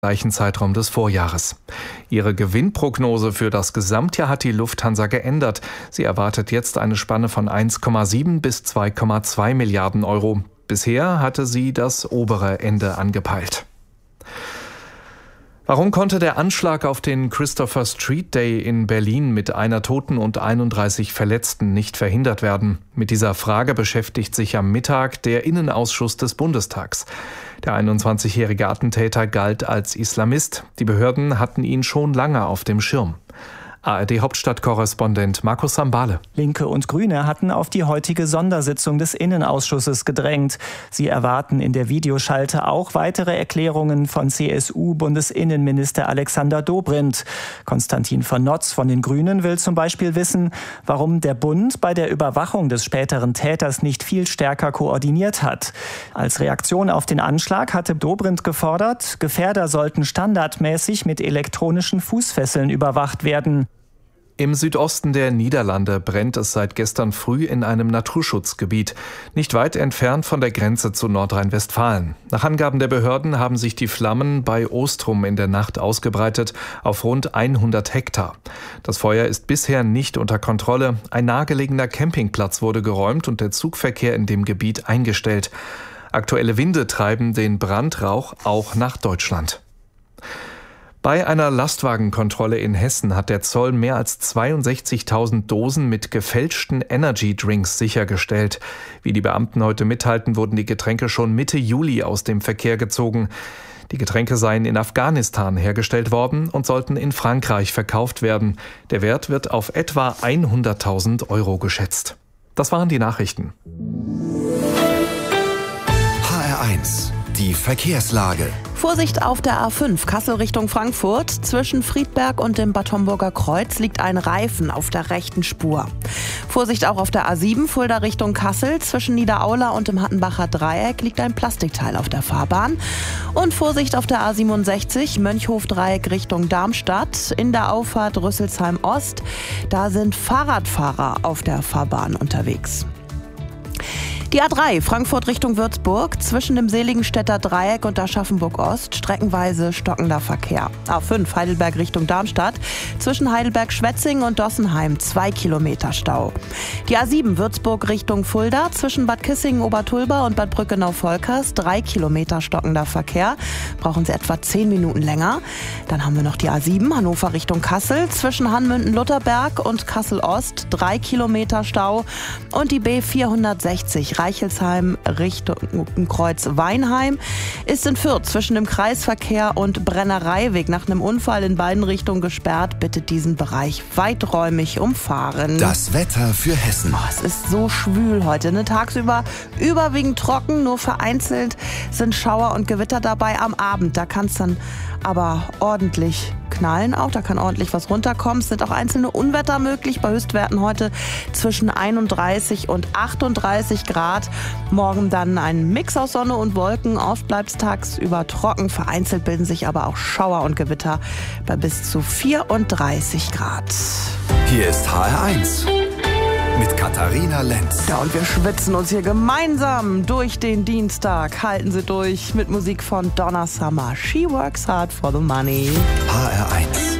gleichen Zeitraum des Vorjahres. Ihre Gewinnprognose für das Gesamtjahr hat die Lufthansa geändert. Sie erwartet jetzt eine Spanne von 1,7 bis 2,2 Milliarden Euro. Bisher hatte sie das obere Ende angepeilt. Warum konnte der Anschlag auf den Christopher Street Day in Berlin mit einer Toten und 31 Verletzten nicht verhindert werden? Mit dieser Frage beschäftigt sich am Mittag der Innenausschuss des Bundestags. Der 21-jährige Attentäter galt als Islamist. Die Behörden hatten ihn schon lange auf dem Schirm. ARD-Hauptstadtkorrespondent Markus Sambale. Linke und Grüne hatten auf die heutige Sondersitzung des Innenausschusses gedrängt. Sie erwarten in der Videoschalte auch weitere Erklärungen von CSU-Bundesinnenminister Alexander Dobrindt. Konstantin von Notz von den Grünen will zum Beispiel wissen, warum der Bund bei der Überwachung des späteren Täters nicht viel stärker koordiniert hat. Als Reaktion auf den Anschlag hatte Dobrindt gefordert, Gefährder sollten standardmäßig mit elektronischen Fußfesseln überwacht werden. Im Südosten der Niederlande brennt es seit gestern früh in einem Naturschutzgebiet, nicht weit entfernt von der Grenze zu Nordrhein-Westfalen. Nach Angaben der Behörden haben sich die Flammen bei Ostrum in der Nacht ausgebreitet auf rund 100 Hektar. Das Feuer ist bisher nicht unter Kontrolle. Ein nahegelegener Campingplatz wurde geräumt und der Zugverkehr in dem Gebiet eingestellt. Aktuelle Winde treiben den Brandrauch auch nach Deutschland. Bei einer Lastwagenkontrolle in Hessen hat der Zoll mehr als 62.000 Dosen mit gefälschten Energy-Drinks sichergestellt. Wie die Beamten heute mitteilten, wurden die Getränke schon Mitte Juli aus dem Verkehr gezogen. Die Getränke seien in Afghanistan hergestellt worden und sollten in Frankreich verkauft werden. Der Wert wird auf etwa 100.000 € geschätzt. Das waren die Nachrichten. HR1, die Verkehrslage. Vorsicht auf der A5 Kassel Richtung Frankfurt. Zwischen Friedberg und dem Bad Homburger Kreuz liegt ein Reifen auf der rechten Spur. Vorsicht auch auf der A7 Fulda Richtung Kassel. Zwischen Niederaula und dem Hattenbacher Dreieck liegt ein Plastikteil auf der Fahrbahn. Und Vorsicht auf der A67 Mönchhof-Dreieck Richtung Darmstadt. In der Auffahrt Rüsselsheim Ost. Da sind Fahrradfahrer auf der Fahrbahn unterwegs. Die A3 Frankfurt Richtung Würzburg, zwischen dem Seligenstädter Dreieck und Aschaffenburg-Ost streckenweise stockender Verkehr. A5 Heidelberg Richtung Darmstadt, zwischen Heidelberg-Schwetzingen und Dossenheim 2 Kilometer Stau. Die A7 Würzburg Richtung Fulda, zwischen Bad Kissingen-Obertulba und Bad Brückenau-Volkers 3 Kilometer stockender Verkehr. Brauchen Sie etwa 10 Minuten länger. Dann haben wir noch die A7 Hannover Richtung Kassel, zwischen Hanmünden-Lutherberg und Kassel-Ost 3 Kilometer Stau. Und die B460 Reichelsheim Richtung Kreuz-Weinheim ist in Fürth zwischen dem Kreisverkehr und Brennereiweg nach einem Unfall in beiden Richtungen gesperrt. Bitte diesen Bereich weiträumig umfahren. Das Wetter für Hessen. Es ist so schwül heute. Tagsüber überwiegend trocken, nur vereinzelt sind Schauer und Gewitter dabei am Abend. Da kann es dann aber ordentlich knallen auch, da kann ordentlich was runterkommen. Es sind auch einzelne Unwetter möglich, bei Höchstwerten heute zwischen 31 und 38 Grad. Morgen dann ein Mix aus Sonne und Wolken, oft bleibt es tagsüber trocken, vereinzelt bilden sich aber auch Schauer und Gewitter bei bis zu 34 Grad. Hier ist HR1 mit Katharina Lenz. Ja, und wir schwitzen uns hier gemeinsam durch den Dienstag. Halten Sie durch mit Musik von Donna Summer. She works hard for the money. HR1.